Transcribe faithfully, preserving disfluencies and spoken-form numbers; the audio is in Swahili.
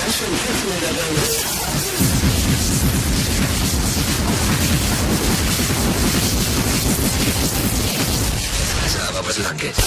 ganz schön pfiffen in der Birne. Also, aber was lang geht.